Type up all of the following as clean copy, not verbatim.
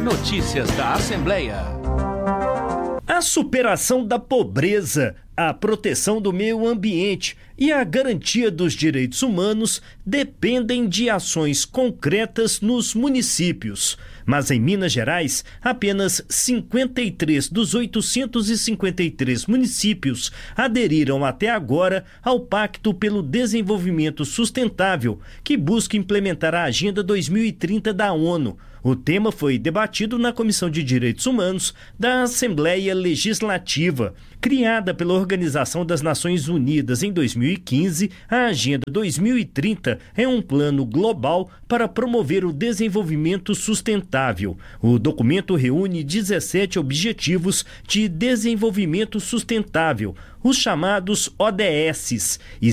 Notícias da Assembleia. A superação da pobreza, a proteção do meio ambiente e a garantia dos direitos humanos dependem de ações concretas nos municípios. Mas em Minas Gerais, apenas 53 dos 853 municípios aderiram até agora ao Pacto pelo Desenvolvimento Sustentável, que busca implementar a Agenda 2030 da ONU. O tema foi debatido na Comissão de Direitos Humanos da Assembleia Legislativa. Criada pela Organização das Nações Unidas em 2015, a Agenda 2030 é um plano global para promover o desenvolvimento sustentável. O documento reúne 17 objetivos de desenvolvimento sustentável, os chamados ODSs, e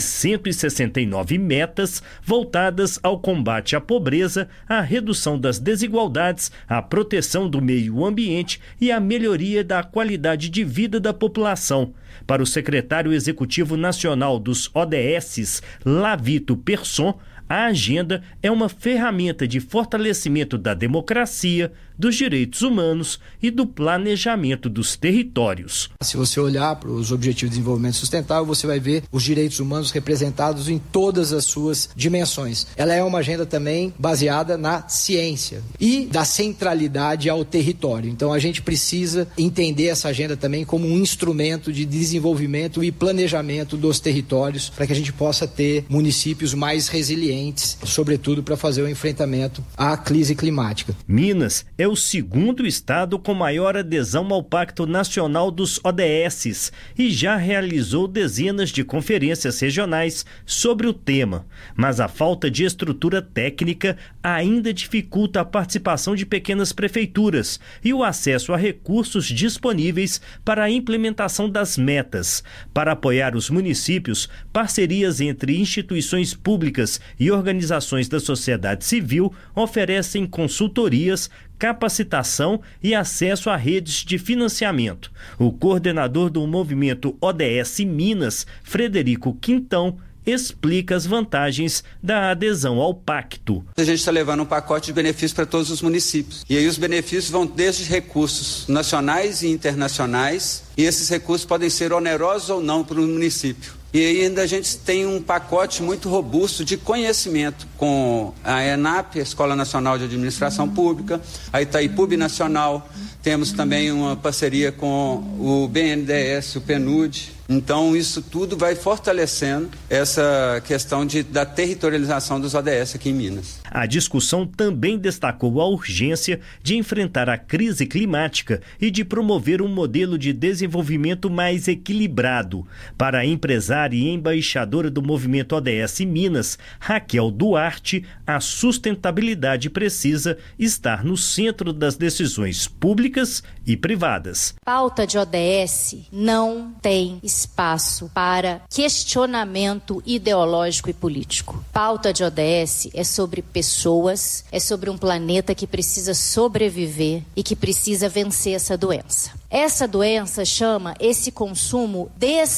169 metas voltadas ao combate à pobreza, à redução das desigualdades, à proteção do meio ambiente e à melhoria da qualidade de vida da população. Para o secretário executivo nacional dos ODSs, Lavito Persson, a agenda é uma ferramenta de fortalecimento da democracia, dos direitos humanos e do planejamento dos territórios. Se você olhar para os Objetivos de Desenvolvimento Sustentável, você vai ver os direitos humanos representados em todas as suas dimensões. Ela é uma agenda também baseada na ciência e da centralidade ao território. Então a gente precisa entender essa agenda também como um instrumento de desenvolvimento e planejamento dos territórios para que a gente possa ter municípios mais resilientes, sobretudo para fazer o enfrentamento à crise climática. Minas é o segundo estado com maior adesão ao Pacto Nacional dos ODSs e já realizou dezenas de conferências regionais sobre o tema. Mas a falta de estrutura técnica ainda dificulta a participação de pequenas prefeituras e o acesso a recursos disponíveis para a implementação das metas. Para apoiar os municípios, parcerias entre instituições públicas e organizações da sociedade civil oferecem consultorias, capacitação e acesso a redes de financiamento. O coordenador do movimento ODS Minas, Frederico Quintão, explica as vantagens da adesão ao pacto. A gente está levando um pacote de benefícios para todos os municípios. E aí os benefícios vão desde recursos nacionais e internacionais, e esses recursos podem ser onerosos ou não para o município. E ainda a gente tem um pacote muito robusto de conhecimento com a ENAP, a Escola Nacional de Administração Pública, a Itaipu Nacional, temos também uma parceria com o BNDES, o PNUD. Então, isso tudo vai fortalecendo essa questão da territorialização dos ODS aqui em Minas. A discussão também destacou a urgência de enfrentar a crise climática e de promover um modelo de desenvolvimento mais equilibrado. Para a empresária e embaixadora do movimento ODS Minas, Raquel Duarte, a sustentabilidade precisa estar no centro das decisões públicas e privadas. Pauta de ODS não tem espaço para questionamento ideológico e político. Pauta de ODS é sobre pessoas, é sobre um planeta que precisa sobreviver e que precisa vencer essa doença. Essa doença chama esse consumo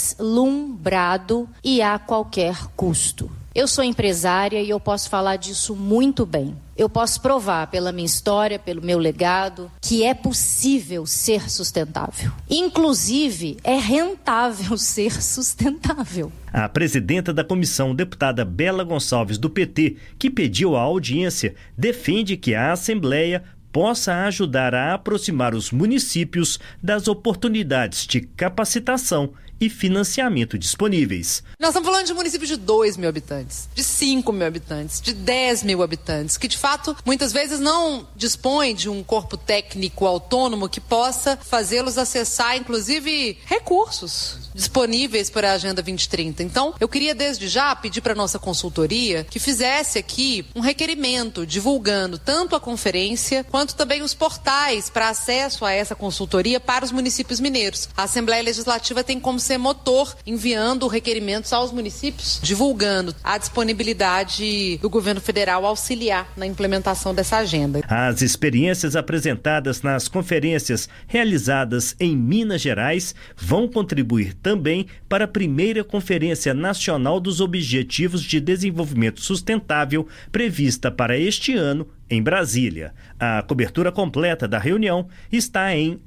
deslumbrado e a qualquer custo. Eu sou empresária e eu posso falar disso muito bem. Eu posso provar pela minha história, pelo meu legado, que é possível ser sustentável. Inclusive, é rentável ser sustentável. A presidenta da comissão, deputada Bela Gonçalves, do PT, que pediu a audiência, defende que a Assembleia possa ajudar a aproximar os municípios das oportunidades de capacitação e financiamento disponíveis. Nós estamos falando de municípios de 2 mil habitantes, de 5 mil habitantes, de 10 mil habitantes, que de fato muitas vezes não dispõem de um corpo técnico autônomo que possa fazê-los acessar inclusive recursos disponíveis para a Agenda 2030. Então, eu queria desde já pedir para a nossa consultoria que fizesse aqui um requerimento divulgando tanto a conferência quanto também os portais para acesso a essa consultoria para os municípios mineiros. A Assembleia Legislativa tem como ser motor, enviando requerimentos aos municípios, divulgando a disponibilidade do governo federal auxiliar na implementação dessa agenda. As experiências apresentadas nas conferências realizadas em Minas Gerais vão contribuir também para a primeira Conferência Nacional dos Objetivos de Desenvolvimento Sustentável prevista para este ano em Brasília. A cobertura completa da reunião está em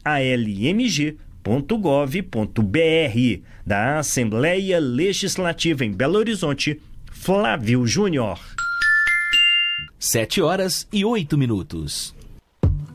almg.gov.br. Da Assembleia Legislativa em Belo Horizonte, Flávio Júnior. 7 horas e 8 minutos.